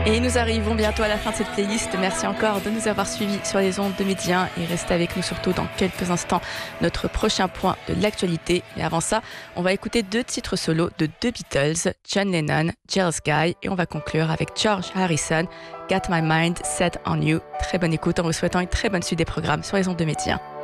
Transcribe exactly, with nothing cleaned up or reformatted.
Et nous arrivons bientôt à la fin de cette playlist. Merci encore de nous avoir suivis sur les ondes de Midi un et restez avec nous surtout dans quelques instants notre prochain point de l'actualité. Mais avant ça, on va écouter deux titres solos de deux Beatles, John Lennon, Jealous Guy, et on va conclure avec George Harrison, Got My Mind Set on You. Très bonne écoute en vous souhaitant une très bonne suite des programmes sur les ondes de Midi un.